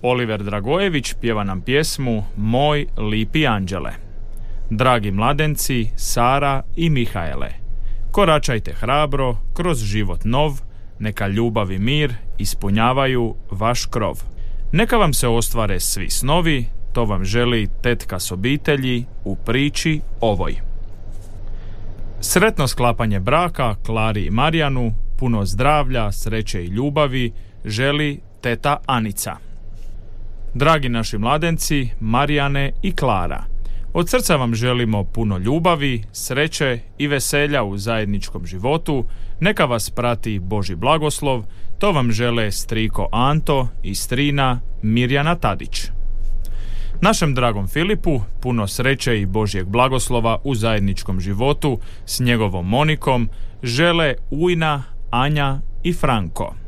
Oliver Dragojević pjeva nam pjesmu Moj lipi anđele. Dragi mladenci, Sara i Mihaele, koračajte hrabro kroz život nov, neka ljubav i mir ispunjavaju vaš krov. Neka vam se ostvare svi snovi, to vam želi tetka s obitelji u priči ovoj. Sretno sklapanje braka Klari i Marijanu, puno zdravlja, sreće i ljubavi želi teta Anica. Dragi naši mladenci, Marijane i Klara, od srca vam želimo puno ljubavi, sreće i veselja u zajedničkom životu, neka vas prati Božji blagoslov, to vam žele striko Anto i strina Mirjana Tadić. Našem dragom Filipu puno sreće i Božjeg blagoslova u zajedničkom životu s njegovom Monikom žele Ujna, Anja i Franko.